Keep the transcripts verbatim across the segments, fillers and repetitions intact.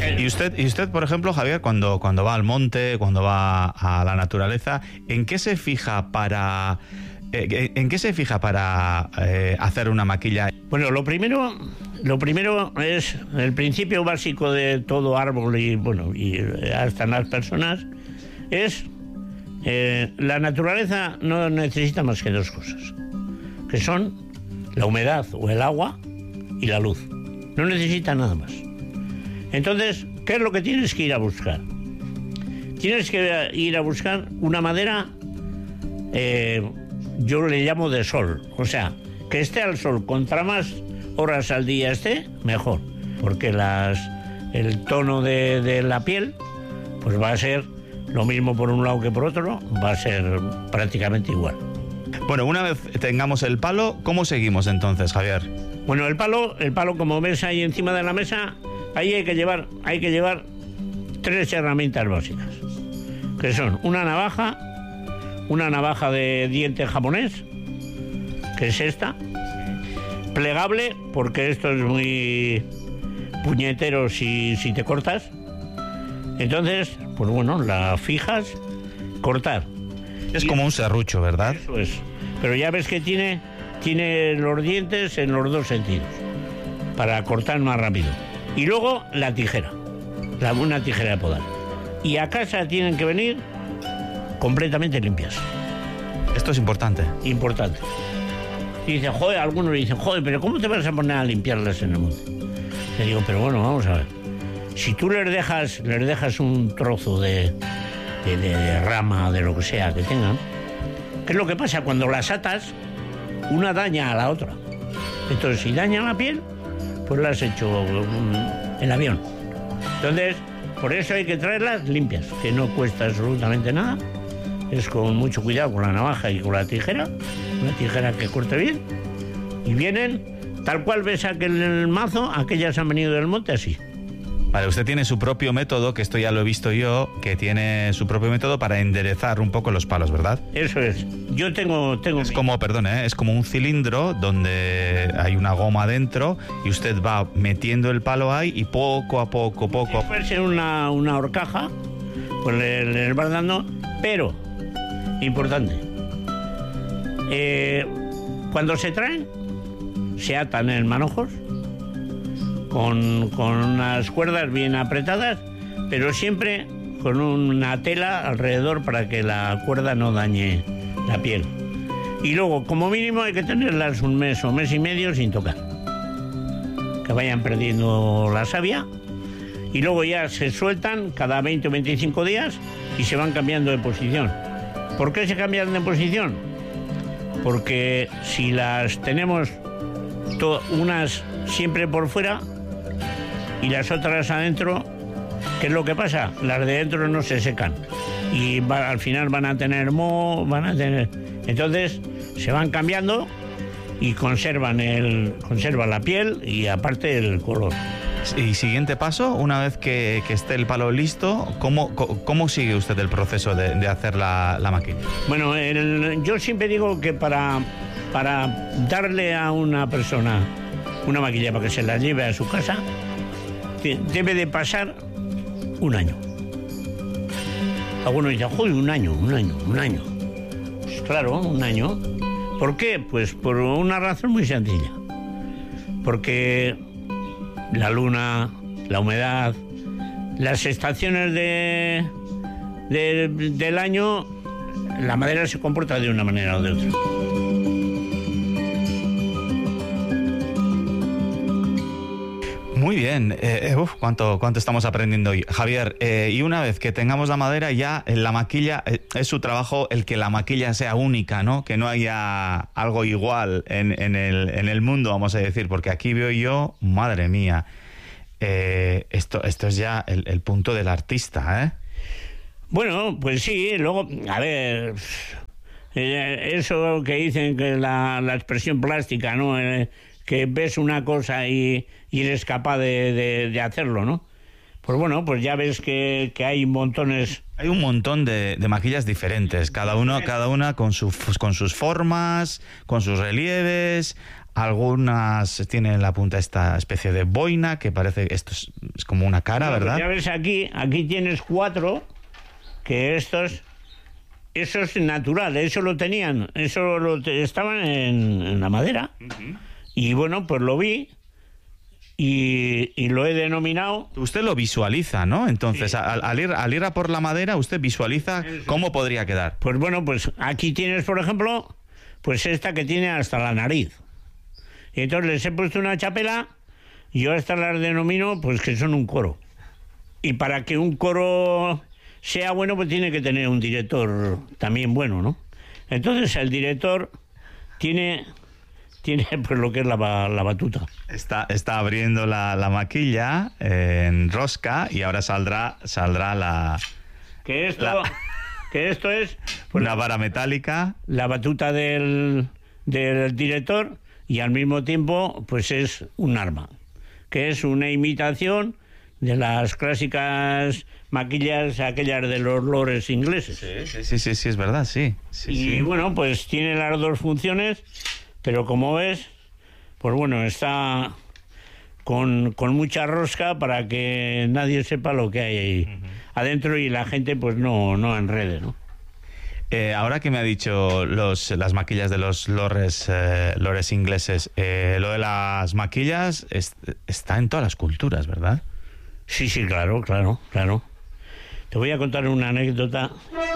Y usted, y usted, por ejemplo, Javier, cuando, cuando va al monte, cuando va a la naturaleza, ¿en qué se fija para, eh, en qué se fija para eh, hacer una maquilla? Bueno, lo primero, lo primero es el principio básico de todo árbol y bueno y hasta en las personas es eh, la naturaleza no necesita más que dos cosas, que son la humedad o el agua y la luz. No necesita nada más. Entonces, ¿qué es lo que tienes que ir a buscar? Tienes que ir a buscar una madera, eh, yo le llamo de sol, o sea, que esté al sol. Contra más horas al día esté, mejor, porque las, el tono de, de la piel pues va a ser lo mismo por un lado que por otro, va a ser prácticamente igual. Bueno, una vez tengamos el palo, ¿cómo seguimos entonces, Javier? Bueno, el palo, el palo como ves ahí encima de la mesa, ahí hay que llevar, hay que llevar tres herramientas básicas, que son una navaja, una navaja de diente japonés, que es esta, plegable, porque esto es muy puñetero si, si te cortas. Entonces, pues bueno, la fijas, cortar. Es y como un serrucho, ¿verdad? Eso es. Pero ya ves que tiene, tiene los dientes en los dos sentidos, para cortar más rápido. Y luego la tijera, la, una tijera de podar. Y a casa tienen que venir completamente limpias. Esto es importante. Importante. Y dicen, joder, algunos dicen, joder, pero ¿cómo te vas a poner a limpiarlas en el monte? Le digo, pero bueno, vamos a ver. Si tú les dejas, les dejas un trozo de, de, de, de rama, de lo que sea que tengan, ¿qué es lo que pasa? Cuando las atas, una daña a la otra. Entonces, si daña la piel, pues la has hecho um, el avión. Entonces, por eso hay que traerlas limpias, que no cuesta absolutamente nada. Es con mucho cuidado con la navaja y con la tijera, una tijera que corte bien, y vienen tal cual ves aquel el mazo, aquellas han venido del monte así. Vale, usted tiene su propio método, que esto ya lo he visto yo, que tiene su propio método para enderezar un poco los palos, ¿verdad? Eso es. Yo tengo... tengo es mi... como, perdone, ¿eh? es como un cilindro donde hay una goma dentro y usted va metiendo el palo ahí y poco a poco, poco a poco... Puede ser una, una horcaja, pues le, le vas dando, pero, importante, eh, cuando se traen, se atan en manojos, Con, con unas cuerdas bien apretadas, pero siempre con una tela alrededor para que la cuerda no dañe la piel. Y luego, como mínimo, hay que tenerlas un mes o mes y medio sin tocar, que vayan perdiendo la savia, y luego ya se sueltan cada veinte o veinticinco días y se van cambiando de posición. ¿Por qué se cambian de posición? Porque si las tenemos to- unas siempre por fuera y las otras adentro, ¿qué es lo que pasa? Las de dentro no se secan y va, al final van a tener moho, van a tener... Entonces se van cambiando y conservan, el, conservan la piel y aparte el color. Y siguiente paso, una vez que, que esté el palo listo, ¿cómo, cómo sigue usted el proceso de, de hacer la, la maquilla? Bueno, el, yo siempre digo que para, para darle a una persona una maquilla para que se la lleve a su casa, debe de pasar un año. Algunos dicen, joder, un año, un año, un año. Pues claro, un año. ¿Por qué? Pues por una razón muy sencilla. Porque la luna, la humedad, las estaciones de, de, del año, la madera se comporta de una manera o de otra. Muy bien, eh, uf, cuánto, cuánto estamos aprendiendo hoy. Javier, eh, y una vez que tengamos la madera, ya la maquilla, eh, es su trabajo el que la maquilla sea única, ¿no? Que no haya algo igual en, en, el, en el mundo, vamos a decir, porque aquí veo yo, madre mía, eh, esto, esto es ya el, el punto del artista, ¿eh? Bueno, pues sí, luego, a ver, eh, eso que dicen que la, la expresión plástica, ¿no? Eh, que ves una cosa y, y eres capaz de, de, de hacerlo, ¿no? Pues bueno, pues ya ves que, que hay montones... Hay un montón de, de maquillas diferentes, cada uno, cada una con, su, con sus formas, con sus relieves. algunas tienen en la punta esta especie de boina, que parece, esto es, es como una cara, bueno, ¿verdad? Pues ya ves aquí, aquí tienes cuatro, que estos, eso es natural, eso lo tenían, eso lo te, estaban en, en la madera. Uh-huh. Y bueno, pues lo vi y, y lo he denominado. Usted lo visualiza, ¿no? Entonces, sí. al, al, ir, al ir a por la madera, usted visualiza eso. Cómo podría quedar. Pues bueno, pues aquí tienes, por ejemplo, pues esta que tiene hasta la nariz. Y entonces les he puesto una chapela y yo a estas las denomino pues que son un coro. Y para que un coro sea bueno, pues tiene que tener un director también bueno, ¿no? Entonces el director tiene... tiene pues lo que es la, la batuta. Está, está abriendo la, la maquilla eh, en rosca y ahora saldrá saldrá la... Que esto, la, que esto es... Pues, una vara metálica. La batuta del, del director y al mismo tiempo pues es un arma, que es una imitación de las clásicas maquillas aquellas de los lores ingleses. Sí, sí, sí, sí, es verdad, sí. sí y sí. bueno, pues tiene las dos funciones. Pero como ves, pues bueno, está con, con mucha rosca para que nadie sepa lo que hay ahí uh-huh. adentro y la gente pues no, no enrede, ¿no? Eh, ahora que me ha dicho los, las maquillas de los lores, eh, lores ingleses, eh, lo de las maquillas es, está en todas las culturas, ¿verdad? Sí, sí, claro, claro, claro. Te voy a contar una anécdota.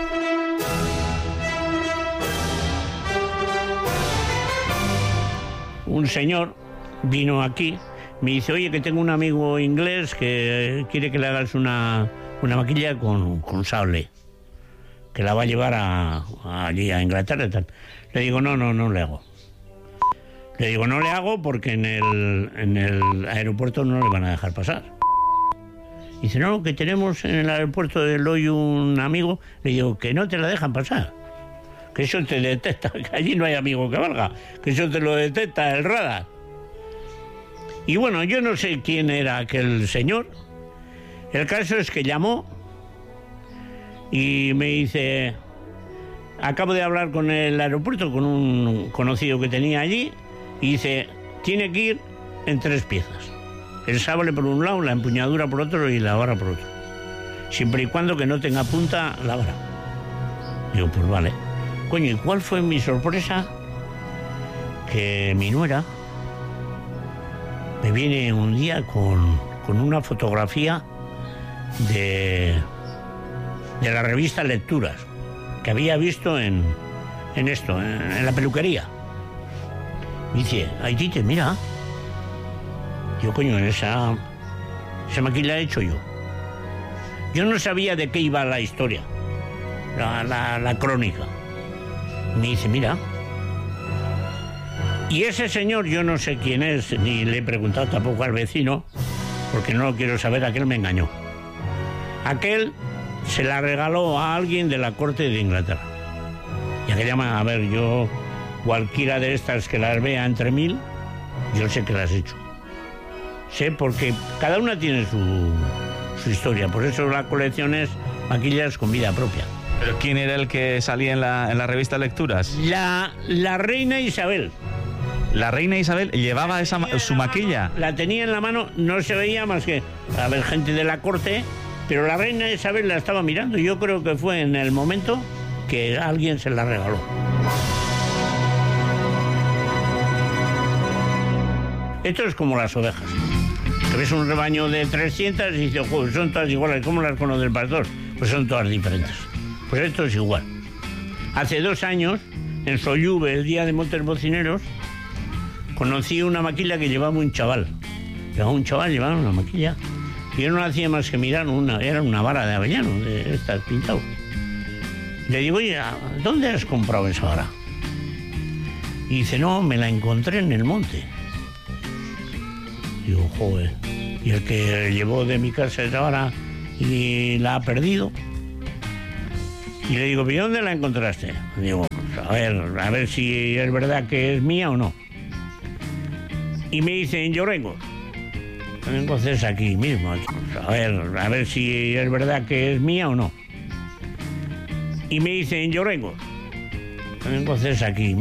Un señor vino aquí, me dice, oye, que tengo un amigo inglés que quiere que le hagas una, una maquilla con, con sable, que la va a llevar a, a allí a Inglaterra y tal. Le digo, no, no, no le hago. Le digo, no le hago porque en el, en el aeropuerto no le van a dejar pasar. Dice, no, que tenemos en el aeropuerto de Loy un amigo. Le digo, que no te la dejan pasar. Que eso te detecta, que allí no hay amigo que valga, que eso te lo detecta el radar. Y bueno, yo no sé quién era aquel señor. El caso es que llamó y me dice, acabo de hablar con el aeropuerto, con un conocido que tenía allí, y dice, tiene que ir en tres piezas. El sable por un lado, la empuñadura por otro y la vara por otro. Siempre y cuando que no tenga punta la vara. Digo, pues vale. Coño, ¿y cuál fue mi sorpresa? Que mi nuera me viene un día con, con una fotografía de, de la revista Lecturas, que había visto en, en esto, en, en la peluquería. Me dice, ay, Tite, mira. Yo, coño, esa, esa maquilla la he hecho yo. Yo no sabía de qué iba la historia, la, la, la crónica. Me dice, mira. Y ese señor, yo no sé quién es, ni le he preguntado tampoco al vecino, porque no lo quiero saber, aquel me engañó. Aquel se la regaló a alguien de la corte de Inglaterra. Y aquel llama, a ver, yo, cualquiera de estas que las vea entre mil, yo sé que las he hecho. Sé porque cada una tiene su, su historia, por eso la colección es maquillas con vida propia. ¿Pero quién era el que salía en la, en la revista Lecturas? La, la reina Isabel. ¿La reina Isabel llevaba esa, su maquilla? Mano, la tenía en la mano, no se veía más que a ver gente de la corte, pero la reina Isabel la estaba mirando. Yo creo que fue en el momento que alguien se la regaló. Esto es como las ovejas. Que ves un rebaño de trescientas y dices, joder, son todas iguales. ¿Cómo las conoce el pastor? Pues son todas diferentes. Pues esto es igual. Hace dos años, en Sollube, el día de Montes Bocineros, conocí una maquilla que llevaba un chaval. Llevaba un chaval, llevaba una maquilla. Y yo no hacía más que mirar, una, era una vara de avellano, de estas pintado. Le digo, oye, ¿dónde has comprado esa vara? Y dice, no, me la encontré en el monte. Digo, joder. Y el que llevó de mi casa esa vara y la ha perdido. Y le digo, ¿y dónde la encontraste? Digo, a ver, a ver si es verdad que es mía o no. Y me dice, en Llorengos. Entonces aquí mismo. Aquí. A ver, a ver si es verdad que es mía o no. Y me dice, en Llorengos. Entonces aquí